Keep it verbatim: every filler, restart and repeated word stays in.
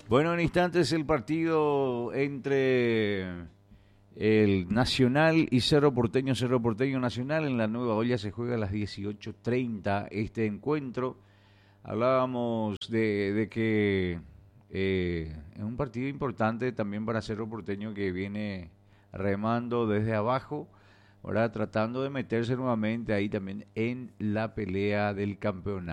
Bueno, en instantes el partido entre el Nacional y Cerro Porteño, Cerro Porteño Nacional. En la Nueva Olla se juega a las dieciocho treinta este encuentro. Hablábamos de, de que eh, es un partido importante también para Cerro Porteño, que viene remando desde abajo, ahora tratando de meterse nuevamente ahí también en la pelea del campeonato.